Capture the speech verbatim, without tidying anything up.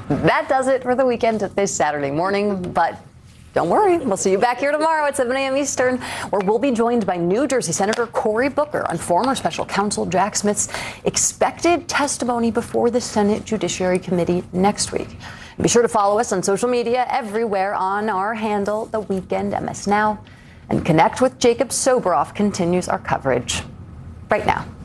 That does it for the weekend this Saturday morning, but don't worry, we'll see you back here tomorrow at seven a.m. Eastern, where we'll be joined by New Jersey Senator Cory Booker on former special counsel Jack Smith's expected testimony before the Senate Judiciary Committee next week. Be sure to follow us on social media everywhere on our handle, The Weekend M S Now, and Connect with Jacob Soboroff continues our coverage right now.